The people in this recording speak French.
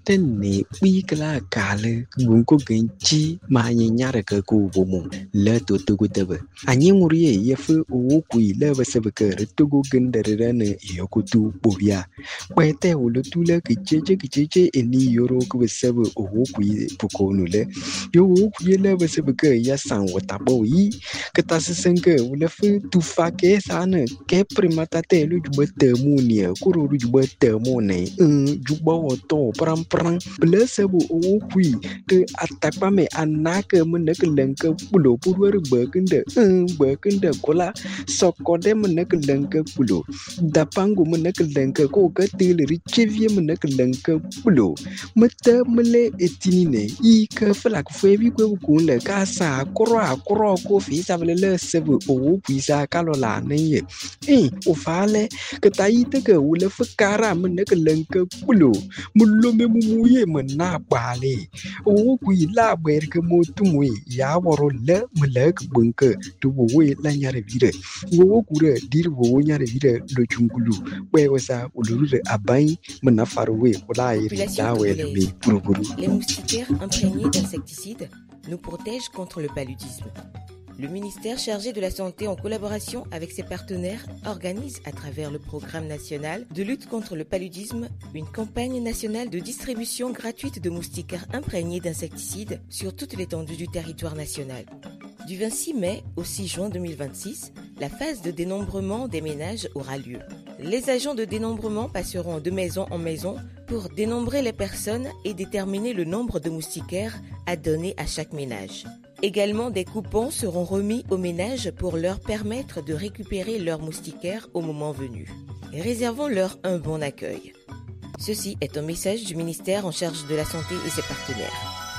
ne wikla kale gunko genchi ma nyara ka ku bomo le to to gutebe anyi nguriye yefu o ku ile basebe ka retugo gendere ne yokutu bobia kwete ulutule kicheche eni yoro ku basebe o ku pukonu le yo ku ile basebe ka ya san watabo yi katasenke ulefu tufake sana ke primata te lu jubete munia kuro lu jubete mone jubba woto pram blessable o kui te atakpame anake meneke lenke pulo purwer bekende kola sokode meneke lenke pulo dapangu meneke lenke ko katile richevie meneke lenke pulo mete mele etinine I ke flak febi ko kunle kasa kro ko fi savele sebe o kui sa kalola neye o fale ketaite ke ule fakara meneke lenke pulo mulo muye mena bale o kui la berke motumwe ya woro le melek bunke to we la nyare vire wo kure dir wo nyare vire do chungulu we wasa ulure abai mena farwe wala iri da we mi puruburu. Les moustiquaires imprégnés d'insecticides nous protègent contre le paludisme. Le ministère chargé de la Santé, en collaboration avec ses partenaires, organise à travers le programme national de lutte contre le paludisme une campagne nationale de distribution gratuite de moustiquaires imprégnés d'insecticides sur toute l'étendue du territoire national. Du 26 mai au 6 juin 2026, la phase de dénombrement des ménages aura lieu. Les agents de dénombrement passeront de maison en maison pour dénombrer les personnes et déterminer le nombre de moustiquaires à donner à chaque ménage. Également, des coupons seront remis aux ménages pour leur permettre de récupérer leurs moustiquaires au moment venu. Réservons-leur un bon accueil. Ceci est un message du ministère en charge de la Santé et ses partenaires.